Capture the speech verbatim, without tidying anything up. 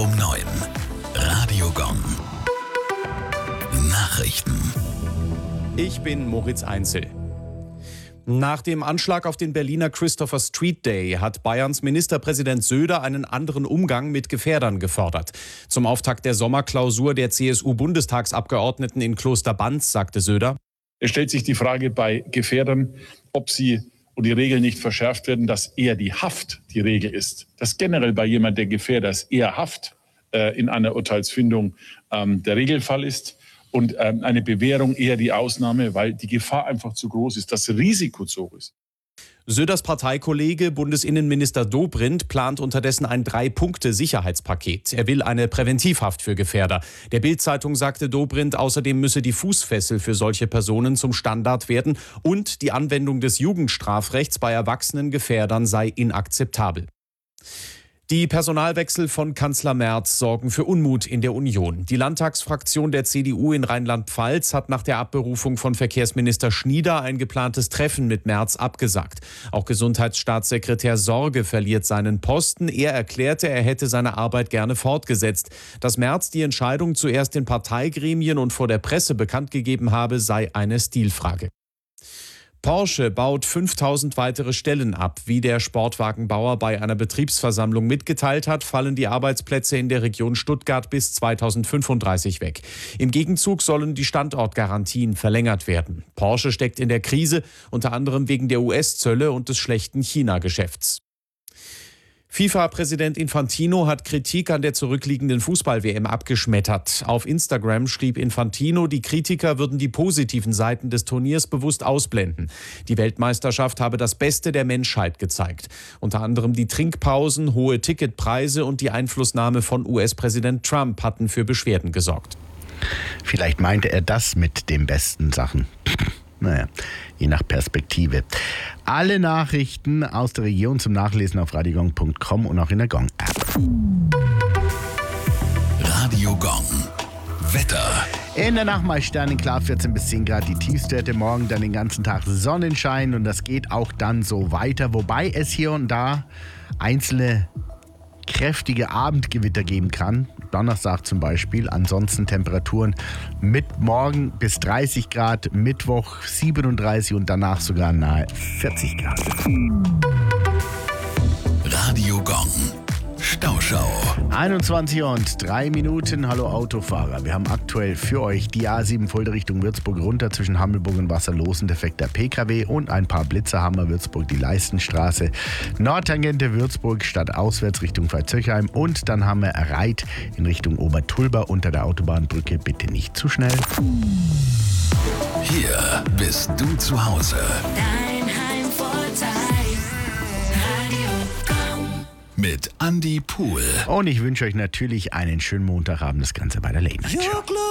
um neun. Radio Gong. Nachrichten. Ich bin Moritz Einzel. Nach dem Anschlag auf den Berliner Christopher Street Day hat Bayerns Ministerpräsident Söder einen anderen Umgang mit Gefährdern gefordert. Zum Auftakt der Sommerklausur der C S U-Bundestagsabgeordneten in Klosterbanz sagte Söder: Es stellt sich die Frage bei Gefährdern, ob sie und die Regeln nicht verschärft werden, dass eher die Haft die Regel ist. Dass generell bei jemand, der Gefährder ist, eher Haft äh, in einer Urteilsfindung ähm, der Regelfall ist. Und ähm, eine Bewährung eher die Ausnahme, weil die Gefahr einfach zu groß ist, das Risiko zu hoch ist. Söders Parteikollege Bundesinnenminister Dobrindt plant unterdessen ein Drei-Punkte-Sicherheitspaket. Er will eine Präventivhaft für Gefährder. Der Bild-Zeitung sagte Dobrindt, außerdem müsse die Fußfessel für solche Personen zum Standard werden und die Anwendung des Jugendstrafrechts bei erwachsenen Gefährdern sei inakzeptabel. Die Personalwechsel von Kanzler Merz sorgen für Unmut in der Union. Die Landtagsfraktion der C D U in Rheinland-Pfalz hat nach der Abberufung von Verkehrsminister Schnieder ein geplantes Treffen mit Merz abgesagt. Auch Gesundheitsstaatssekretär Sorge verliert seinen Posten. Er erklärte, er hätte seine Arbeit gerne fortgesetzt. Dass Merz die Entscheidung zuerst in Parteigremien und vor der Presse bekannt gegeben habe, sei eine Stilfrage. Porsche baut fünftausend weitere Stellen ab. Wie der Sportwagenbauer bei einer Betriebsversammlung mitgeteilt hat, fallen die Arbeitsplätze in der Region Stuttgart bis zweitausendfünfunddreißig weg. Im Gegenzug sollen die Standortgarantien verlängert werden. Porsche steckt in der Krise, unter anderem wegen der U S-Zölle und des schlechten China-Geschäfts. FIFA-Präsident Infantino hat Kritik an der zurückliegenden Fußball-W M abgeschmettert. Auf Instagram schrieb Infantino, die Kritiker würden die positiven Seiten des Turniers bewusst ausblenden. Die Weltmeisterschaft habe das Beste der Menschheit gezeigt. Unter anderem die Trinkpausen, hohe Ticketpreise und die Einflussnahme von U S-Präsident Trump hatten für Beschwerden gesorgt. Vielleicht meinte er das mit den besten Sachen. Naja, je nach Perspektive. Alle Nachrichten aus der Region zum Nachlesen auf radiogong punkt com und auch in der Gong-App. Radio Gong. Wetter. In der Nacht mal sternenklar, vierzehn bis zehn Grad die Tiefstwerte. Morgen dann den ganzen Tag Sonnenschein und das geht auch dann so weiter. Wobei es hier und da einzelne kräftige Abendgewitter geben kann. Donnerstag zum Beispiel. Ansonsten Temperaturen mit morgen bis dreißig Grad, Mittwoch siebenunddreißig und danach sogar nahe vierzig Grad. Radio Gong. Stauschau. einundzwanzig und drei Minuten. Hallo Autofahrer. Wir haben aktuell für euch die A sieben Fulda Richtung Würzburg runter zwischen Hammelburg und Wasserlosen defekter P K W und ein paar Blitzer. Hammer Würzburg die Leistenstraße. Nordtangente Würzburg stadtauswärts Richtung Pfalzöchheim und dann haben wir Reit in Richtung Obertulba unter der Autobahnbrücke. Bitte nicht zu schnell. Hier bist du zu Hause. Dein Heimvorteil. Radio Gong. Mit Andi Pool. Und ich wünsche euch natürlich einen schönen Montagabend. Das Ganze bei der Late Night Show.